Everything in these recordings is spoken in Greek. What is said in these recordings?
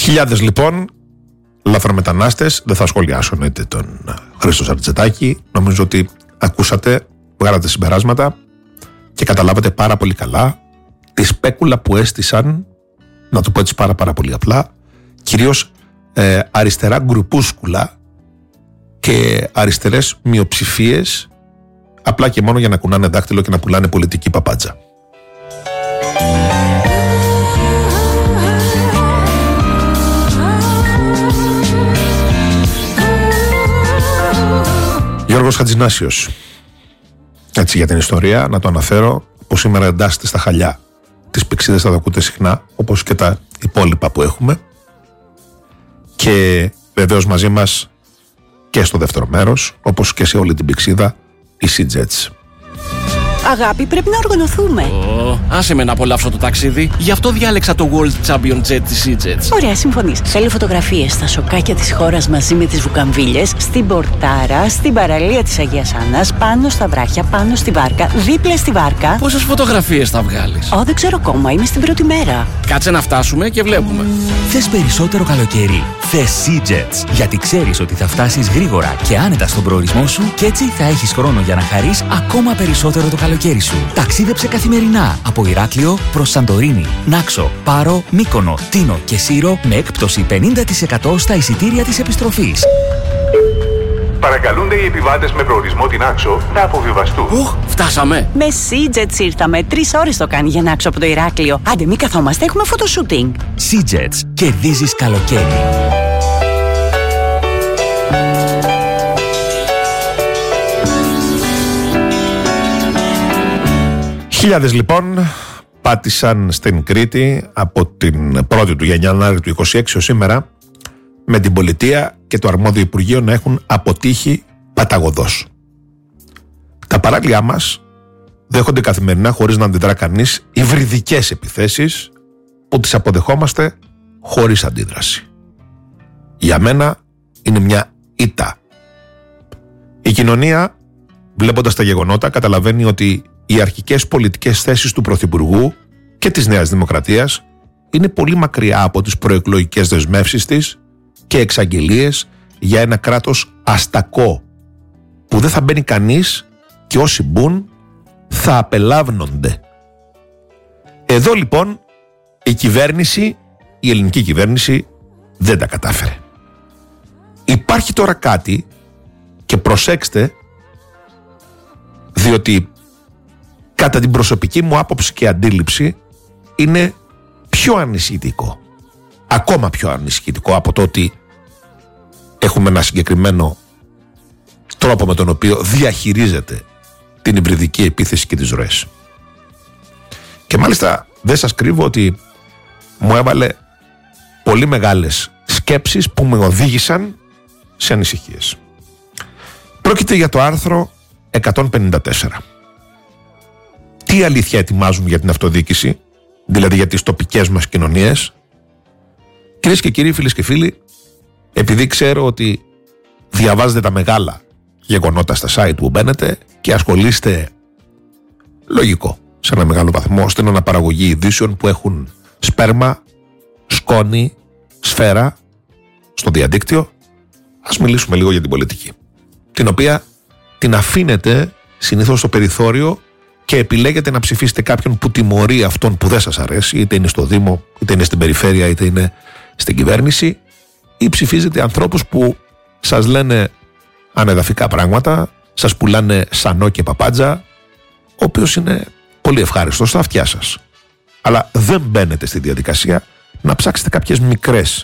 Χιλιάδες λοιπόν λαθρομετανάστες. Δεν θα σχολιάσω εννοείται τον Χρήστο Σαρτζετάκη. Νομίζω ότι ακούσατε, βγάλατε συμπεράσματα και καταλάβατε πάρα πολύ καλά τη σπέκουλα που έστησαν, να το πω έτσι πάρα πολύ απλά, κυρίως αριστερά γκρουπούσκουλα και αριστερές μειοψηφίες, απλά και μόνο για να κουνάνε δάχτυλο και να πουλάνε πολιτική παπάντζα. Γιώργος Χατζηνάσιος. Έτσι για την ιστορία, να το αναφέρω, πως σήμερα εντάσσεται στα χαλιά. Τις πηξίδες θα το ακούτε συχνά, όπως και τα υπόλοιπα που έχουμε. Και βεβαίως μαζί μας και στο δεύτερο μέρος, όπως και σε όλη την πηξίδα, οι SeaJets. Αγάπη, πρέπει να οργανωθούμε. Άσε με να απολαύσω το ταξίδι. Γι' αυτό διάλεξα το World Champion Jet της SeaJets. Ωραία, συμφωνείς. Θέλω φωτογραφίες στα σοκάκια της χώρας μαζί με τις βουκαμβίλες, στην πορτάρα, στην παραλία της Αγίας Άννας, πάνω στα βράχια, πάνω στη βάρκα, δίπλα στη βάρκα. Πόσες φωτογραφίες θα βγάλεις? Δεν ξέρω ακόμα, είμαι στην πρώτη μέρα. Κάτσε να φτάσουμε και βλέπουμε. Θες περισσότερο καλοκαίρι? Θες SeaJets. Γιατί ξέρεις ότι θα φτάσεις γρήγορα και άνετα στον προορισμό σου και έτσι θα έχεις χρόνο για να χαρείς ακόμα περισσότερο το καλοκαίρι σου. Ταξίδεψε καθημερινά από Ηράκλειο προς Σαντορίνη, Νάξο, Πάρο, Μύκονο, Τίνο και Σύρο με έκπτωση 50% στα εισιτήρια της επιστροφής. Παρακαλούνται οι επιβάτες με προορισμό την Άξο να αποβιβαστούν. Φτάσαμε. Με SeaJets ήρθαμε. 3 ώρες το κάνει για να άξω από το Ηράκλειο. Άντε, μην καθόμαστε, έχουμε φωτοσούτινγκ. SeaJets. Κερδίζεις καλοκαίρι. Χιλιάδες λοιπόν πάτησαν στην Κρήτη από την 1η του Γενιανάρη του 26 ως σήμερα, με την πολιτεία και το αρμόδιο Υπουργείο να έχουν αποτύχει παταγωδώς. Τα παράκλειά μας δέχονται καθημερινά, χωρίς να αντιδρά κανείς, υβριδικές επιθέσεις που τις αποδεχόμαστε χωρίς αντίδραση. Για μένα είναι μια ήττα. Η κοινωνία, βλέποντας τα γεγονότα, καταλαβαίνει ότι οι αρχικές πολιτικές θέσεις του Πρωθυπουργού και της Νέας Δημοκρατίας είναι πολύ μακριά από τις προεκλογικές δεσμεύσεις της και εξαγγελίες για ένα κράτος αστακό που δεν θα μπαίνει κανείς και όσοι μπουν θα απελάβνονται. Εδώ λοιπόν η ελληνική κυβέρνηση δεν τα κατάφερε. Υπάρχει τώρα κάτι, και προσέξτε, διότι κατά την προσωπική μου άποψη και αντίληψη είναι πιο ανησυχητικό, ακόμα πιο ανησυχητικό από το ότι έχουμε ένα συγκεκριμένο τρόπο με τον οποίο διαχειρίζεται την υβριδική επίθεση και τις ροές. Και μάλιστα δεν σας κρύβω ότι μου έβαλε πολύ μεγάλες σκέψεις που με οδήγησαν σε ανησυχίες. Πρόκειται για το άρθρο 154. Τι αλήθεια ετοιμάζουν για την αυτοδιοίκηση, δηλαδή για τις τοπικές μας κοινωνίες? Κυρίες και κύριοι, φίλες και φίλοι, επειδή ξέρω ότι διαβάζετε τα μεγάλα γεγονότα στα site που μπαίνετε και ασχολείστε, λογικό, σε ένα μεγάλο βαθμό, στην αναπαραγωγή ειδήσεων που έχουν σπέρμα, σκόνη, σφαίρα στο διαδίκτυο, ας μιλήσουμε λίγο για την πολιτική, την οποία την αφήνετε συνήθως στο περιθώριο και επιλέγετε να ψηφίσετε κάποιον που τιμωρεί αυτόν που δεν σας αρέσει, είτε είναι στο Δήμο, είτε είναι στην περιφέρεια, είτε είναι στην κυβέρνηση, ή ψηφίζετε ανθρώπους που σας λένε ανεδαφικά πράγματα, σας πουλάνε σανό και παπάντζα, ο οποίος είναι πολύ ευχάριστος στα αυτιά σας. Αλλά δεν μπαίνετε στη διαδικασία να ψάξετε κάποιες μικρές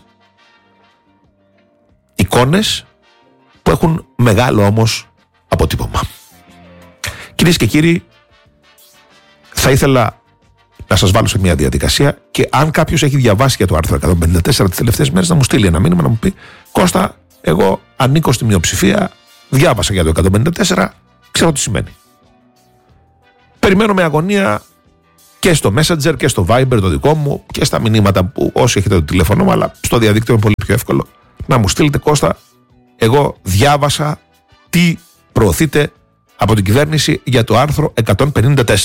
εικόνες που έχουν μεγάλο όμως αποτύπωμα. Κυρίες και κύριοι, θα ήθελα να σας βάλω σε μια διαδικασία και αν κάποιος έχει διαβάσει για το άρθρο 154 τις τελευταίες μέρες, να μου στείλει ένα μήνυμα να μου πει: Κώστα, εγώ ανήκω στη μειοψηφία, διάβασα για το 154, ξέρω τι σημαίνει. Περιμένω με αγωνία και στο Messenger και στο Viber το δικό μου και στα μηνύματα που όσοι έχετε το τηλέφωνο μου, αλλά στο διαδίκτυο είναι πολύ πιο εύκολο, να μου στείλετε: Κώστα, εγώ διάβασα τι προωθείται από την κυβέρνηση για το άρθρο 154.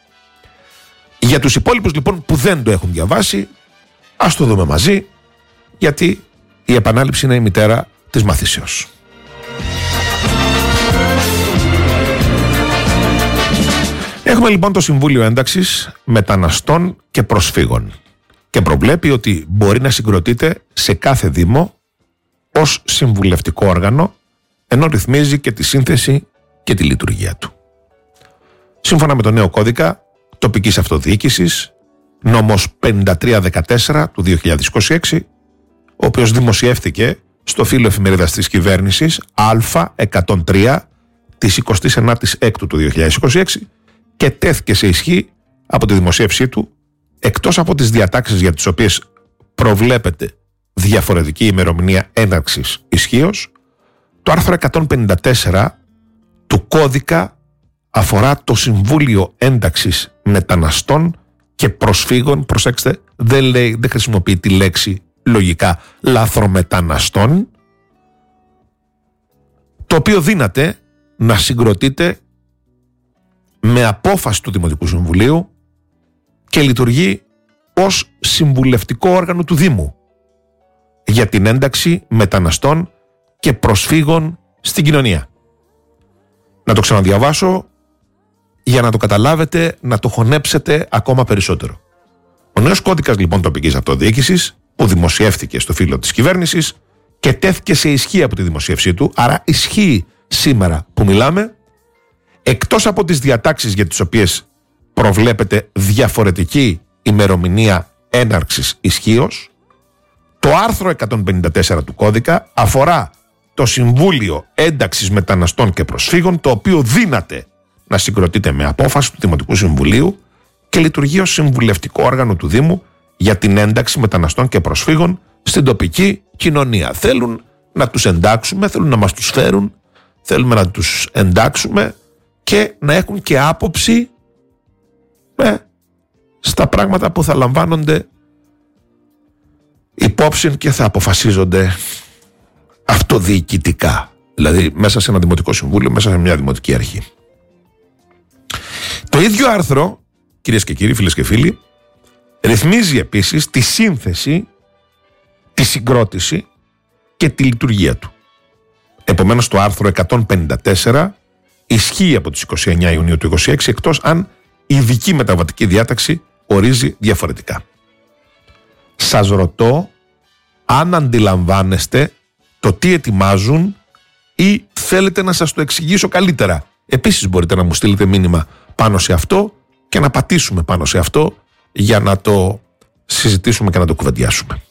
Για τους υπόλοιπους λοιπόν που δεν το έχουν διαβάσει, ας το δούμε μαζί, γιατί η επανάληψη είναι η μητέρα της μαθήσεως. Έχουμε λοιπόν το Συμβούλιο Ένταξης Μεταναστών και Προσφύγων και προβλέπει ότι μπορεί να συγκροτείται σε κάθε Δήμο ως συμβουλευτικό όργανο, ενώ ρυθμίζει και τη σύνθεση και τη λειτουργία του. Σύμφωνα με το νέο κώδικα τοπικής αυτοδιοίκησης, νόμος 5314 του 2026, ο οποίος δημοσιεύθηκε στο φύλλο εφημερίδας της κυβέρνησης Α103 της 29ης Έκτου του 2026 και τέθηκε σε ισχύ από τη δημοσίευσή του, εκτός από τις διατάξεις για τις οποίες προβλέπεται διαφορετική ημερομηνία έναρξης ισχύως, το άρθρο 154 του κώδικα αφορά το Συμβούλιο Ένταξης Μεταναστών και Προσφύγων. Προσέξτε, δεν χρησιμοποιεί τη λέξη λογικά λαθρομεταναστών, το οποίο δύναται να συγκροτείται με απόφαση του Δημοτικού Συμβουλίου και λειτουργεί ως συμβουλευτικό όργανο του Δήμου για την ένταξη μεταναστών και προσφύγων στην κοινωνία. Να το ξαναδιαβάσω για να το καταλάβετε, να το χωνέψετε ακόμα περισσότερο. Ο νέος κώδικας λοιπόν τοπικής αυτοδιοίκησης, που δημοσιεύθηκε στο φύλλο της κυβέρνησης και τέθηκε σε ισχύ από τη δημοσίευσή του, άρα ισχύει σήμερα που μιλάμε, εκτός από τις διατάξεις για τις οποίες προβλέπεται διαφορετική ημερομηνία έναρξης ισχύως, το άρθρο 154 του κώδικα αφορά το Συμβούλιο Ένταξης Μεταναστών και Προσφύγων, το οποίο δύναται να συγκροτείται με απόφαση του Δημοτικού Συμβουλίου και λειτουργεί ως συμβουλευτικό όργανο του Δήμου για την ένταξη μεταναστών και προσφύγων στην τοπική κοινωνία. Θέλουν να τους εντάξουμε, θέλουν να μας τους φέρουν, θέλουμε να τους εντάξουμε και να έχουν και άποψη στα πράγματα που θα λαμβάνονται υπόψη και θα αποφασίζονται αυτοδιοικητικά. Δηλαδή μέσα σε ένα δημοτικό συμβούλιο, μέσα σε μια δημοτική αρχή. Το ίδιο άρθρο, κυρίες και κύριοι, φίλες και φίλοι, ρυθμίζει επίσης τη σύνθεση, τη συγκρότηση και τη λειτουργία του. Επομένως το άρθρο 154 ισχύει από τις 29 Ιουνίου του 2026, εκτός αν η ειδική μεταβατική διάταξη ορίζει διαφορετικά. Σας ρωτώ αν αντιλαμβάνεστε το τι ετοιμάζουν ή θέλετε να σας το εξηγήσω καλύτερα. Επίσης μπορείτε να μου στείλετε μήνυμα πάνω σε αυτό και να πατήσουμε πάνω σε αυτό για να το συζητήσουμε και να το κουβεντιάσουμε.